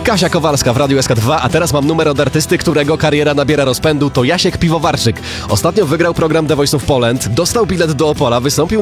Kasia Kowalska w Radiu SK2, a teraz mam numer od artysty, którego kariera nabiera rozpędu, to Jasiek Piwowarczyk. Ostatnio wygrał program The Voice of Poland, dostał bilet do Opola, wystąpił